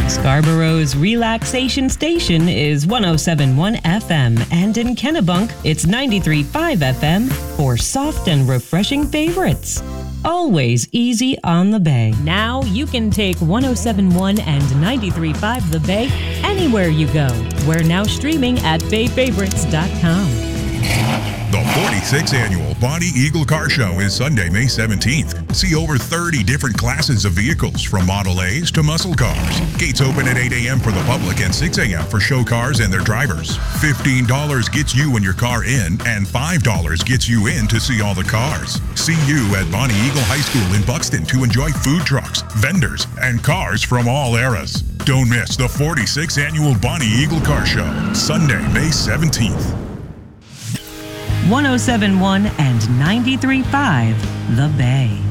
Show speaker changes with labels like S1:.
S1: Scarborough's relaxation station is 107.1 FM, and in Kennebunk, it's 93.5 FM for soft and refreshing favorites. Always easy on the Bay. Now you can take 107.1 and 93.5 The Bay anywhere you go. We're now streaming at bayfavorites.com.
S2: The 46th Annual Bonnie Eagle Car Show is Sunday, May 17th. See over 30 different classes of vehicles, from Model A's to muscle cars. Gates open at 8 a.m. for the public and 6 a.m. for show cars and their drivers. $15 gets you and your car in, and $5 gets you in to see all the cars. See you at Bonnie Eagle High School in Buxton to enjoy food trucks, vendors, and cars from all eras. Don't miss the 46th Annual Bonnie Eagle Car Show, Sunday, May 17th.
S1: 107.1 and 93.5 The Bay.